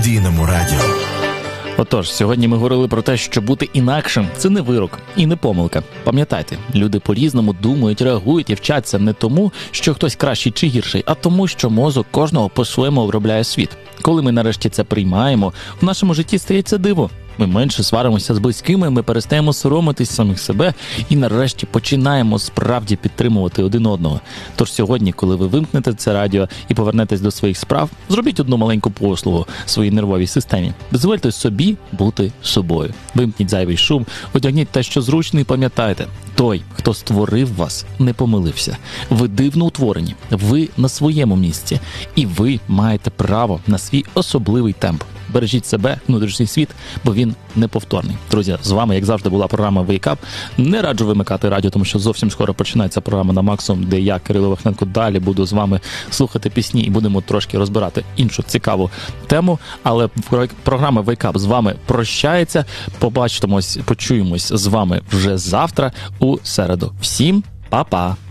Дійному радіо. Отож, сьогодні ми говорили про те, що бути інакшим – це не вирок і не помилка. Пам'ятайте, люди по-різному думають, реагують і вчаться не тому, що хтось кращий чи гірший, а тому, що мозок кожного по-своєму обробляє світ. Коли ми нарешті це приймаємо, в нашому житті стається диво. Ми менше сваримося з близькими, ми перестаємо соромитись самих себе і нарешті починаємо справді підтримувати один одного. Тож сьогодні, коли ви вимкнете це радіо і повернетесь до своїх справ, зробіть одну маленьку послугу своїй нервовій системі. Дозвольте собі бути собою. Вимкніть зайвий шум, одягніть те, що зручно, і пам'ятайте. Той, хто створив вас, не помилився. Ви дивно утворені, ви на своєму місці. І ви маєте право на свій особливий темп. Бережіть себе, внутрішній світ, бо він неповторний. Друзі, з вами, як завжди, була програма Wake Up. Не раджу вимикати радіо, тому що зовсім скоро починається програма на максимум, де я, Кирило Вахненко, далі буду з вами слухати пісні і будемо трошки розбирати іншу цікаву тему. Але програма Wake Up з вами прощається. Почуємось з вами вже завтра у середу. Всім па-па!